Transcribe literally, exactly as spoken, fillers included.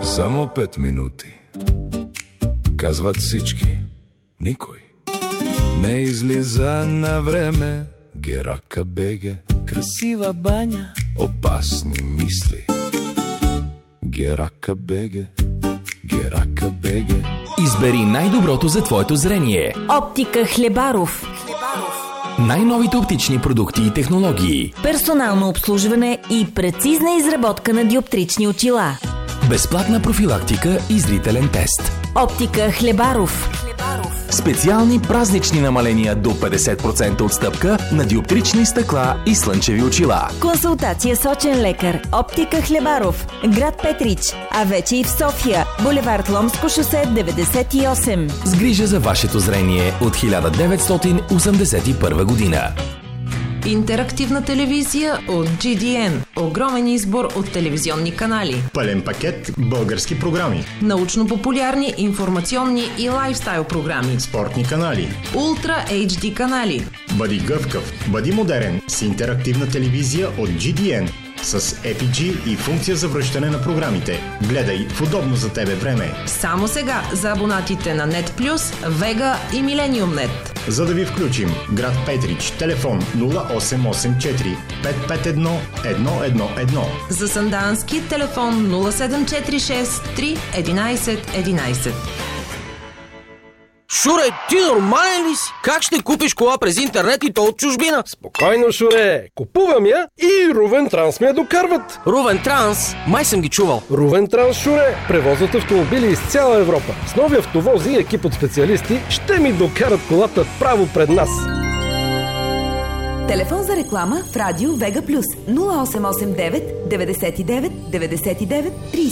Само пет минути. Казват всички. Никой не излиза на време. Герака беге. Красива баня. Опасни мисли. Герака беге. Герака беге. Избери най-доброто за твоето зрение. Оптика Хлебаров. Най-новите оптични продукти и технологии. Персонално обслужване и прецизна изработка на диоптрични очила. Безплатна профилактика и зрителен тест. Оптика Хлебаров. Специални празнични намаления до петдесет процента отстъпка на диоптрични стъкла и слънчеви очила. Консултация с очен лекар. Оптика Хлебаров. Град Петрич. А вече и в София. Булевард Ломско шосе деветдесет и осем. С грижа за вашето зрение от хиляда деветстотин осемдесет и първа година. Интерактивна телевизия от джи ди ен. Огромен избор от телевизионни канали. Пълен пакет български програми. Научно-популярни, информационни и лайфстайл програми. Спортни канали. Ултра ейч ди канали. Бъди гъвкав, бъди модерен с интерактивна телевизия от джи ди ен. С Ей Пи Джи и функция за връщане на програмите. Гледай в удобно за тебе време. Само сега за абонатите на Нет Плюс, Вега и Милениум Нет. За да ви включим, град Петрич, телефон нула осем осем четири пет пет едно едно едно едно. За Сандански телефон нула седем четири шест три единайсет единайсет. Шуре, ти нормален ли си? Как ще купиш кола през интернет и то от чужбина? Спокойно, Шуре. Купувам я и Рувен Транс ме я докарват. Рувен Транс? Май съм ги чувал. Рувен Транс, Шуре, превозват автомобили из цяла Европа. С нови автовози и екип от специалисти ще ми докарат колата право пред нас. Телефон за реклама в радио Вега Плюс нула осем осем девет деветдесет и девет деветдесет и девет трийсет.